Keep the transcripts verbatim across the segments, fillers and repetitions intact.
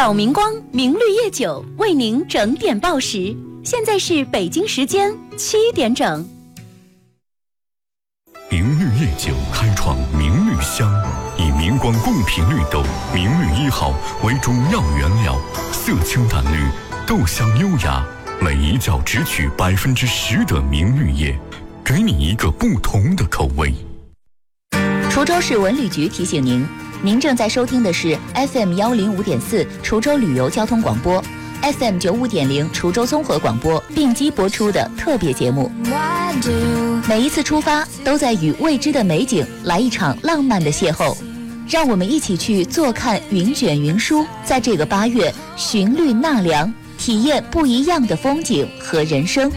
老明光明绿叶酒为您整点报时，现在是北京时间七点整。 明绿叶酒开创明绿香，以明光贡品绿豆明绿一号为主要原料，色清淡绿，豆香优雅，每一角只取百分之十的明绿叶，给你一个不同的口味。 滁州市文旅局提醒您，您正在收听的是 F M 幺零五点四滁州旅游交通广播 ，F M 九五点零滁州综合广播并机播出的特别节目。每一次出发，都在与未知的美景来一场浪漫的邂逅。让我们一起去坐看云卷云舒，在这个八月寻绿纳凉，体验不一样的风景和人生。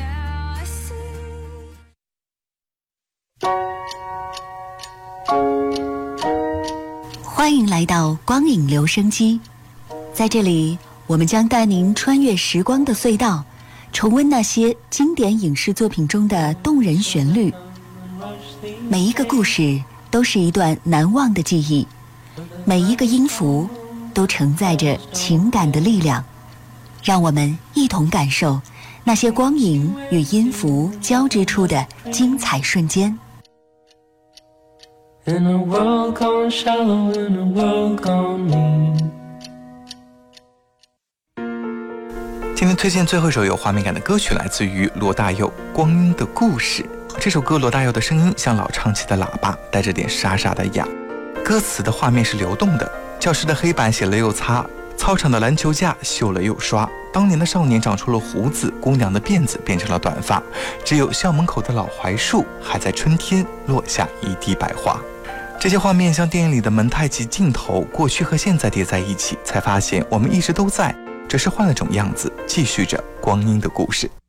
欢迎来到光影留声机，在这里，我们将带您穿越时光的隧道，重温那些经典影视作品中的动人旋律。每一个故事都是一段难忘的记忆，每一个音符都承载着情感的力量。让我们一同感受那些光影与音符交织出的精彩瞬间。 In a world gone shallow, in a world gone mean。 今天推荐最后一首有画面感的歌曲，来自于罗大佑《光阴的故事》。这首歌罗大佑的声音像老唱起的喇叭，带着点沙沙的哑。歌词的画面是流动的，教室的黑板写了又擦，操场的篮球架绣了又刷。当年的少年长出了胡子，姑娘的辫子变成了短发，只有校门口的老槐树还在春天落下一地百花。这些画面像电影里的蒙太奇镜头，过去和现在叠在一起，才发现我们一直都在，只是换了种样子，继续着光阴的故事。